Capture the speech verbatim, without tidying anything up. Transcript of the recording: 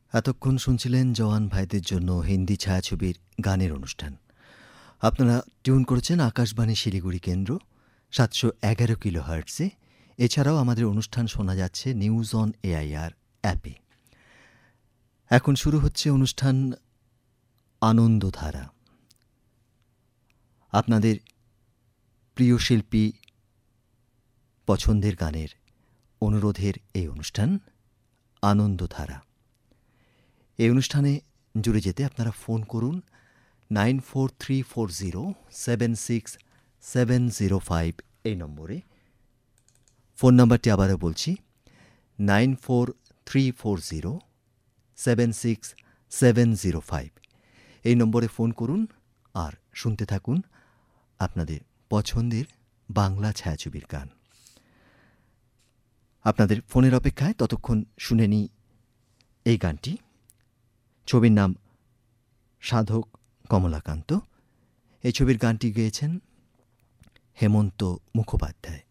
এতক্ষণ শুনছিলেন জওয়ান ভাইদের জন্য হিন্দি ছায়াছবির গানের অনুষ্ঠান। আপনারা টিউন করেছেন আকাশবাণী শিলিগুড়ি কেন্দ্র সাতশো এগারো কিলো হার্টসে। এছাড়াও আমাদের অনুষ্ঠান শোনা যাচ্ছে নিউজ অন এআইআর অ্যাপে। এখন শুরু হচ্ছে অনুষ্ঠান আনন্দধারা। আপনাদের প্রিয় শিল্পী পছন্দের গানের অনুরোধের এই অনুষ্ঠান আনন্দধারা। এই অনুষ্ঠানে জুড়ে যেতে আপনারা ফোন করুন nine four three four zero seven six seven zero five এই নম্বরে। ফোন নাম্বারটি আবারও বলছি, nine four three four zero seven six seven zero five এই নম্বরে ফোন করুন আর শুনতে থাকুন আপনাদের পছন্দের বাংলা ছায়াছবির গান। আপনাদের ফোনের অপেক্ষায় ততক্ষণ শুনে নিই এই গানটি। ছবির নাম সাধক কমলাকান্ত। এই ছবির গানটি গেয়েছেন হেমন্ত মুখোপাধ্যায়।